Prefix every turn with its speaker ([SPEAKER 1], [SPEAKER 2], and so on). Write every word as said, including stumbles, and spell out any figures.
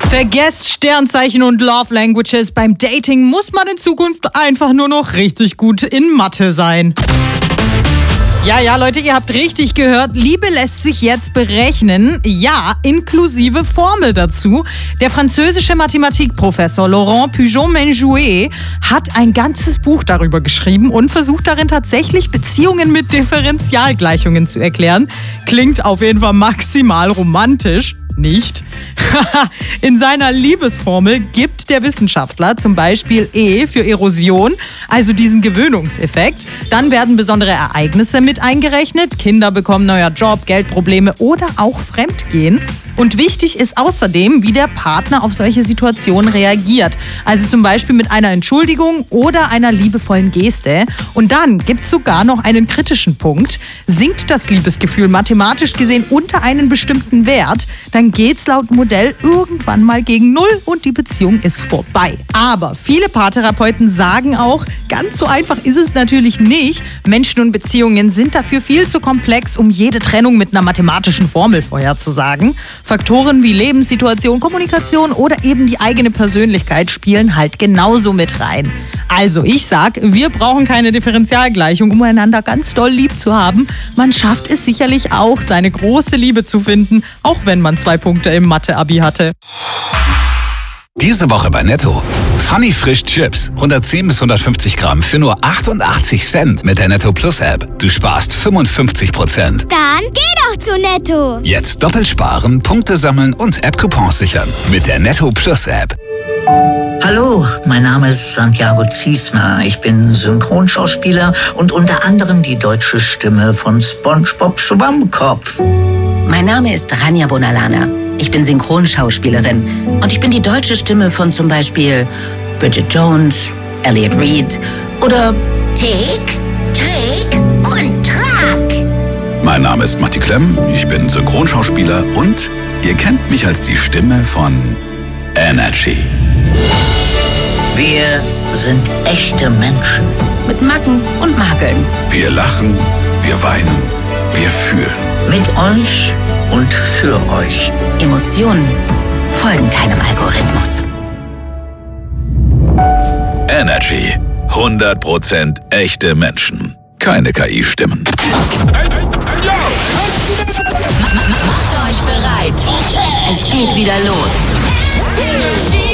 [SPEAKER 1] Vergesst Sternzeichen und Love Languages. Beim Dating muss man in Zukunft einfach nur noch richtig gut in Mathe sein. Ja, ja, Leute, ihr habt richtig gehört. Liebe lässt sich jetzt berechnen. Ja, inklusive Formel dazu. Der französische Mathematikprofessor Laurent Pujon-Menjouet hat ein ganzes Buch darüber geschrieben und versucht darin tatsächlich Beziehungen mit Differentialgleichungen zu erklären. Klingt auf jeden Fall maximal romantisch. Nicht. In seiner Liebesformel gibt der Wissenschaftler zum Beispiel E für Erosion, also diesen Gewöhnungseffekt. Dann werden besondere Ereignisse mit eingerechnet. Kinder bekommen neuer Job, Geldprobleme oder auch Fremdgehen. Und wichtig ist außerdem, wie der Partner auf solche Situationen reagiert. Also zum Beispiel mit einer Entschuldigung oder einer liebevollen Geste. Und dann gibt es sogar noch einen kritischen Punkt. Sinkt das Liebesgefühl mathematisch gesehen unter einen bestimmten Wert, dann geht's laut Modell irgendwann mal gegen Null und die Beziehung ist vorbei. Aber viele Paartherapeuten sagen auch, ganz so einfach ist es natürlich nicht. Menschen und Beziehungen sind dafür viel zu komplex, um jede Trennung mit einer mathematischen Formel vorherzusagen. Faktoren wie Lebenssituation, Kommunikation oder eben die eigene Persönlichkeit spielen halt genauso mit rein. Also ich sag, wir brauchen keine Differentialgleichung, um einander ganz doll lieb zu haben. Man schafft es sicherlich auch, seine große Liebe zu finden, auch wenn man zwei Punkte im Mathe-Abi hatte.
[SPEAKER 2] Diese Woche bei Netto. Funny Frisch Chips. hundertzehn bis hundertfünfzig Gramm für nur achtundachtzig Cent mit der Netto Plus App. Du sparst fünfundfünfzig Prozent.
[SPEAKER 3] Dann geh doch zu Netto.
[SPEAKER 2] Jetzt doppelt sparen, Punkte sammeln und App-Coupons sichern. Mit der Netto Plus App.
[SPEAKER 4] Hallo, mein Name ist Santiago Ziesmer. Ich bin Synchronschauspieler und unter anderem die deutsche Stimme von SpongeBob Schwammkopf.
[SPEAKER 5] Mein Name ist Rania Bonalana. Ich bin Synchronschauspielerin und ich bin die deutsche Stimme von zum Beispiel Bridget Jones, Elliot Reed oder
[SPEAKER 3] Tick, Trick und Track.
[SPEAKER 2] Mein Name ist Matti Klemm, ich bin Synchronschauspieler und ihr kennt mich als die Stimme von Energy.
[SPEAKER 4] Wir sind echte Menschen.
[SPEAKER 5] mit Macken und Makeln.
[SPEAKER 2] Wir lachen, wir weinen, wir fühlen.
[SPEAKER 4] Mit euch und für euch.
[SPEAKER 5] Emotionen folgen keinem Algorithmus.
[SPEAKER 2] Energy. hundert Prozent echte Menschen. Keine K I-Stimmen.
[SPEAKER 5] Macht euch bereit. Es geht wieder los.